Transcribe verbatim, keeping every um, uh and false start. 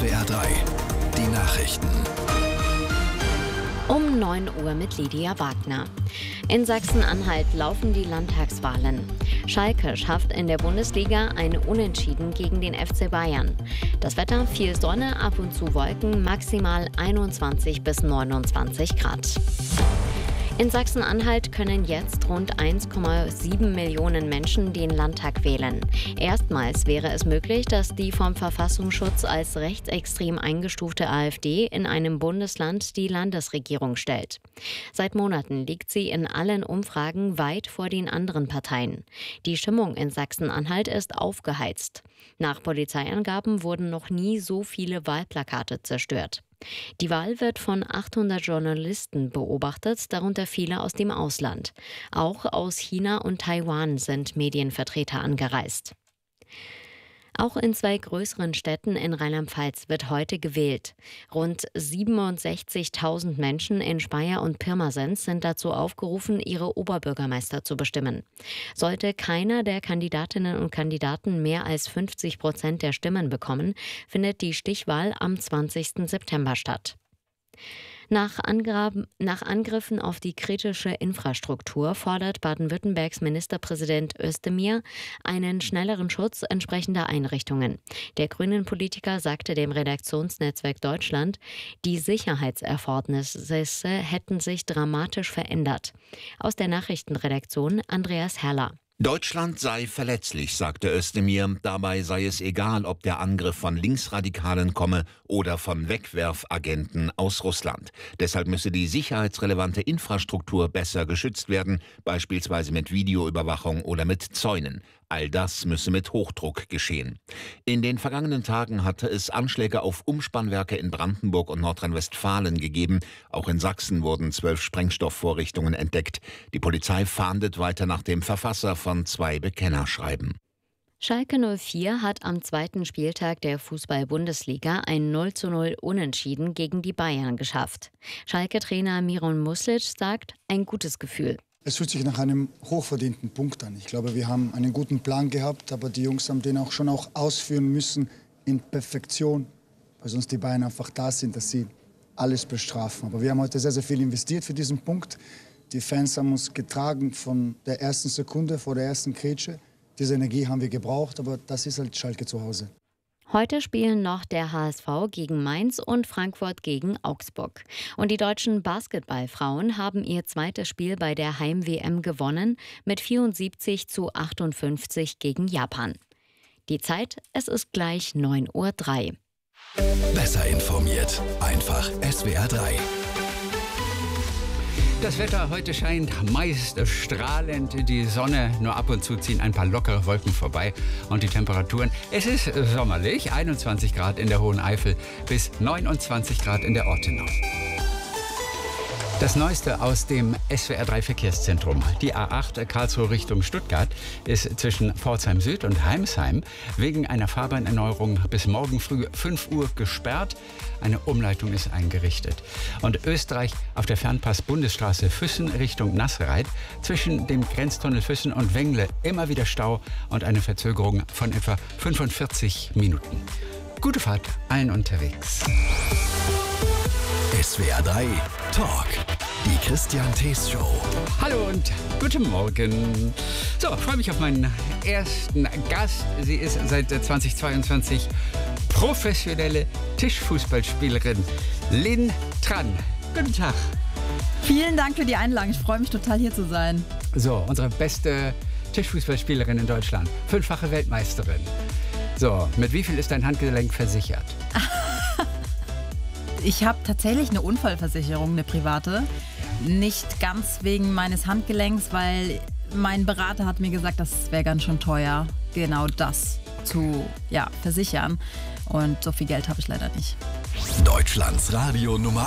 S W R drei, die Nachrichten. Um neun Uhr mit Lydia Wagner. In Sachsen-Anhalt laufen die Landtagswahlen. Schalke schafft in der Bundesliga ein Unentschieden gegen den F C Bayern. Das Wetter: viel Sonne, ab und zu Wolken, maximal einundzwanzig bis neunundzwanzig Grad. In Sachsen-Anhalt können jetzt rund eins Komma sieben Millionen Menschen den Landtag wählen. Erstmals wäre es möglich, dass die vom Verfassungsschutz als rechtsextrem eingestufte AfD in einem Bundesland die Landesregierung stellt. Seit Monaten liegt sie in allen Umfragen weit vor den anderen Parteien. Die Stimmung in Sachsen-Anhalt ist aufgeheizt. Nach Polizeiangaben wurden noch nie so viele Wahlplakate zerstört. Die Wahl wird von achthundert Journalisten beobachtet, darunter viele aus dem Ausland. Auch aus China und Taiwan sind Medienvertreter angereist. Auch in zwei größeren Städten in Rheinland-Pfalz wird heute gewählt. Rund siebenundsechzigtausend Menschen in Speyer und Pirmasens sind dazu aufgerufen, ihre Oberbürgermeister zu bestimmen. Sollte keiner der Kandidatinnen und Kandidaten mehr als fünfzig Prozent der Stimmen bekommen, findet die Stichwahl am zwanzigsten September statt. Nach, Angraben, nach Angriffen auf die kritische Infrastruktur fordert Baden-Württembergs Ministerpräsident Özdemir einen schnelleren Schutz entsprechender Einrichtungen. Der Grünen-Politiker sagte dem Redaktionsnetzwerk Deutschland, die Sicherheitserfordernisse hätten sich dramatisch verändert. Aus der Nachrichtenredaktion Andreas Herrler. Deutschland sei verletzlich, sagte Özdemir. Dabei sei es egal, ob der Angriff von Linksradikalen komme oder von Wegwerfagenten aus Russland. Deshalb müsse die sicherheitsrelevante Infrastruktur besser geschützt werden, beispielsweise mit Videoüberwachung oder mit Zäunen. All das müsse mit Hochdruck geschehen. In den vergangenen Tagen hatte es Anschläge auf Umspannwerke in Brandenburg und Nordrhein-Westfalen gegeben. Auch in Sachsen wurden zwölf Sprengstoffvorrichtungen entdeckt. Die Polizei fahndet weiter nach dem Verfasser von zwei Bekennerschreiben. Schalke null vier hat am zweiten Spieltag der Fußball-Bundesliga ein null zu null Unentschieden gegen die Bayern geschafft. Schalke-Trainer Miron Muslic sagt, ein gutes Gefühl. Es fühlt sich nach einem hochverdienten Punkt an. Ich glaube, wir haben einen guten Plan gehabt, aber die Jungs haben den auch schon auch ausführen müssen in Perfektion, weil sonst die Bayern einfach da sind, dass sie alles bestrafen. Aber wir haben heute sehr, sehr viel investiert für diesen Punkt. Die Fans haben uns getragen von der ersten Sekunde, vor der ersten Grätsche. Diese Energie haben wir gebraucht, aber das ist halt Schalke zu Hause. Heute spielen noch der H S V gegen Mainz und Frankfurt gegen Augsburg. Und die deutschen Basketballfrauen haben ihr zweites Spiel bei der Heim-W M gewonnen mit vierundsiebzig zu achtundfünfzig gegen Japan. Die Zeit, es ist gleich neun Uhr drei. Besser informiert, einfach S W R drei. Das Wetter heute scheint meist strahlend, die Sonne, nur ab und zu ziehen ein paar lockere Wolken vorbei und die Temperaturen, es ist sommerlich, einundzwanzig Grad in der Hohen Eifel bis neunundzwanzig Grad in der Ortenau. Das Neueste aus dem S W R drei Verkehrszentrum. Die A acht Karlsruhe Richtung Stuttgart ist zwischen Pforzheim Süd und Heimsheim wegen einer Fahrbahnerneuerung bis morgen früh fünf Uhr gesperrt. Eine Umleitung ist eingerichtet. Und Österreich auf der Fernpass-Bundesstraße Füssen Richtung Nassereit zwischen dem Grenztunnel Füssen und Wengle immer wieder Stau und eine Verzögerung von etwa fünfundvierzig Minuten. Gute Fahrt allen unterwegs. S W R drei Talk. Die Christian Thees Show. Hallo und guten Morgen. So, ich freue mich auf meinen ersten Gast. Sie ist seit zweitausendzweiundzwanzig professionelle Tischfußballspielerin Lynn Tran. Guten Tag. Vielen Dank für die Einladung. Ich freue mich total, hier zu sein. So, unsere beste Tischfußballspielerin in Deutschland. Fünffache Weltmeisterin. So, mit wie viel ist dein Handgelenk versichert? Ich habe tatsächlich eine Unfallversicherung, eine private. Nicht ganz wegen meines Handgelenks, weil mein Berater hat mir gesagt, das wäre ganz schön teuer, genau das zu ja, versichern. Und so viel Geld habe ich leider nicht. Deutschlands Radio Nummer